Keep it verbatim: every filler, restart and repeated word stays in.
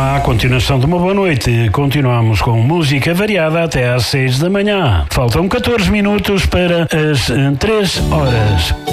Olá, continuação de uma boa noite. Continuamos com música variada até às seis da manhã. Faltam catorze minutos para as três horas.